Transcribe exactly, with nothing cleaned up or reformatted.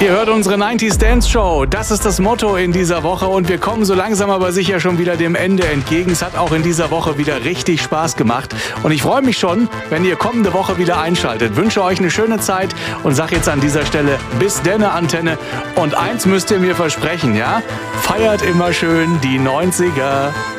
Ihr hört unsere neunziger Dance Show. Das ist das Motto in dieser Woche und wir kommen so langsam aber sicher schon wieder dem Ende entgegen. Es hat auch in dieser Woche wieder richtig Spaß gemacht und ich freue mich schon, wenn ihr kommende Woche wieder einschaltet. Wünsche euch eine schöne Zeit und sage jetzt an dieser Stelle bis denne Antenne. Und eins müsst ihr mir versprechen, ja? Feiert immer schön die neunziger.